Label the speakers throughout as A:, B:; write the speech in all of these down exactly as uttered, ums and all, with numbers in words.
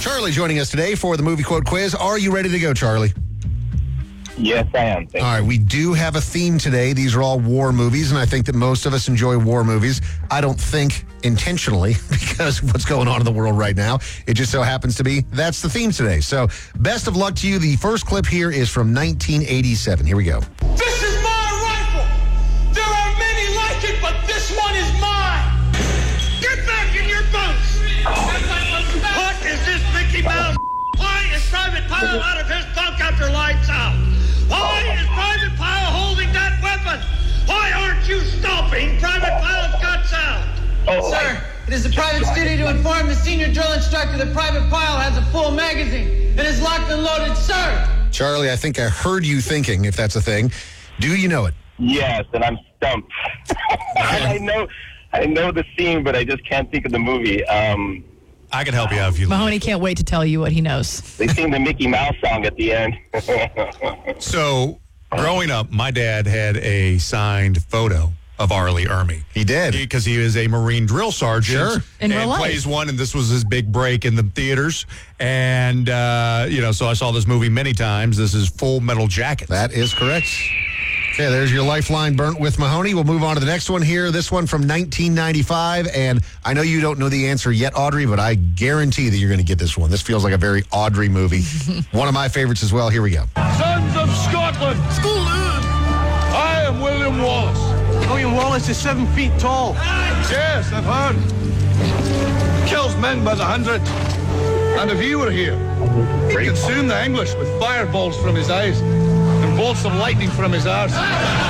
A: Charlie joining us today for the movie quote quiz. Are you ready to go, Charlie?
B: Yes, I am. Thank
A: all right, we do have a theme today. These are all war movies, and I think that most of us enjoy war movies. I don't think intentionally, because of what's going on in the world right now. It just so happens to be that's the theme today. So best of luck to you. The first clip here is from nineteen eighty-seven. Here we go.
C: This is my rifle. There are many like it, but this one is mine. Get back in your bunks. What is this Mickey Mouse? Why is Private Pyle out of his bunk after lights out? Why is Private Pyle holding that weapon? Why aren't you stomping Private Pyle's guts out?
B: Oh,
D: Sir, it is the private's duty to inform the senior drill instructor that Private Pyle has a full magazine and is locked and loaded, sir.
A: Charlie, I think I heard you thinking, if that's a thing. Do you know it?
B: Yes, and I'm stumped. I know, I know the scene, but I just can't think of the movie. Um,
E: I can help you out if you like.
F: Mahoney can't wait to tell you what he knows.
B: They sing the Mickey Mouse song at the end.
E: So, growing up, my dad had a signed photo of R. Lee Ermey.
A: He did.
E: Because he, he is a Marine drill sergeant.
A: Sure.
F: In
E: and
F: real life.
E: plays one, and this was his big break in the theaters. And, uh, you know, so I saw this movie many times. This is Full Metal Jacket.
A: That is correct. Okay, there's your lifeline burnt with Mahoney. We'll move on to the next one here. This one from nineteen ninety-five. And I know you don't know the answer yet, Audrey, but I guarantee that you're going to get this one. This feels like a very Audrey movie. One of my favorites as well. Here we go.
C: Sons of Scotland. School in. I am William Wallace.
G: William Wallace is seven feet tall.
C: Yes, I've heard. Kills men by the hundred. And if he were here, he'd consume the English with fireballs from his eyes and bolts of lightning from his arse. I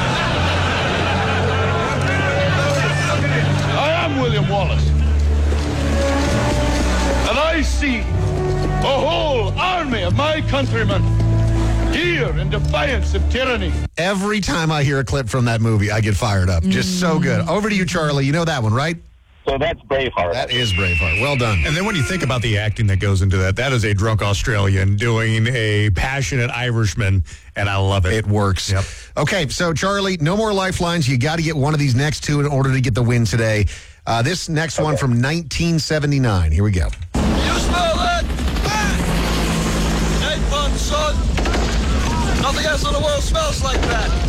C: am William Wallace. And I see a whole army of my countrymen here in defiance of tyranny.
A: Every time I hear a clip from that movie, I get fired up. Just so good. Over to you, Charlie. You know that one, right?
B: So that's Braveheart.
A: That is Braveheart. Well done.
E: And then when you think about the acting that goes into that, that is a drunk Australian doing a passionate Irishman, and I love it.
A: It works.
E: Yep.
A: Okay, so Charlie, no more lifelines. You got to get one of these next two in order to get the win today. Uh, this next
B: Okay.
A: one from nineteen seventy-nine. Here we go.
C: You smell that? Ain't fun, son. Nothing else in the world smells like that.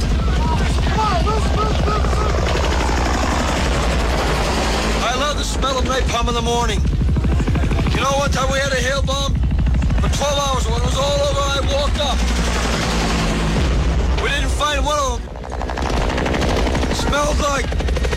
C: I love the smell of napalm in the morning. You know, one time we had a hail bomb for twelve hours. When it was all over, I walked up. We didn't find one of them. It smelled like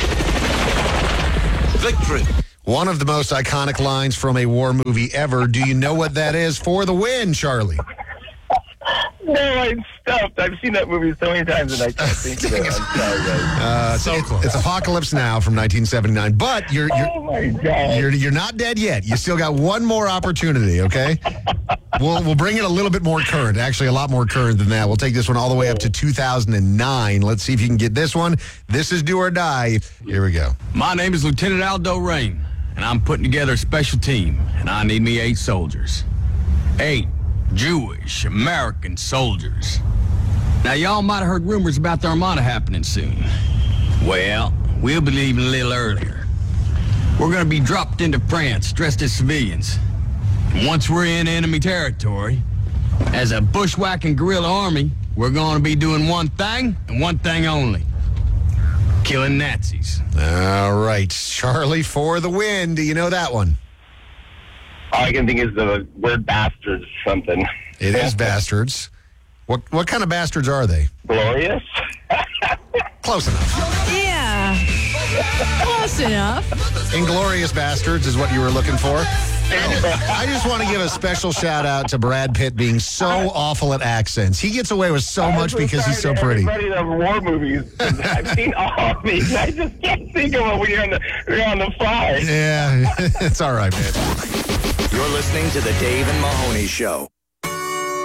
C: victory.
A: One of the most iconic lines from a war movie ever. Do you know what that is for the win, Charlie?
B: No, I'm stumped. I've seen that movie so many times, and I can't think of it. I'm sorry, guys.
A: Uh,
E: So
A: it's,
E: close.
A: it's Apocalypse Now from nineteen seventy-nine. But you're you're,
B: Oh, my God.
A: you're you're not dead yet. You still got one more opportunity, okay? We'll we'll bring it a little bit more current. Actually, a lot more current than that. We'll take this one all the way up to two thousand nine. Let's see if you can get this one. This is Do or Die. Here we go.
G: My name is Lieutenant Aldo Rain, and I'm putting together a special team, and I need me eight soldiers. Eight Jewish American soldiers. Now, y'all might have heard rumors about the Armada happening soon. Well, we'll be leaving a little earlier. We're going to be dropped into France dressed as civilians. And once we're in enemy territory, as a bushwhacking guerrilla army, we're going to be doing one thing and one thing only. Killing Nazis.
A: All right, Charlie, for the win. Do you know that one?
B: All I can think is the word bastards something.
A: It is bastards. What what kind of bastards are they?
B: Glorious?
A: Close enough.
F: Yeah. Close enough.
A: Inglorious Bastards is what you were looking for. I just want to give a special shout out to Brad Pitt being so awful at accents. He gets away with so much
B: I'm
A: because he's so
B: sorry to
A: pretty.
B: Everybody that war movies. I've seen all of these. I just can't think of it when you're on the you're on the fly.
A: Yeah, it's all right, man.
H: You're listening to The Dave and Mahoney Show.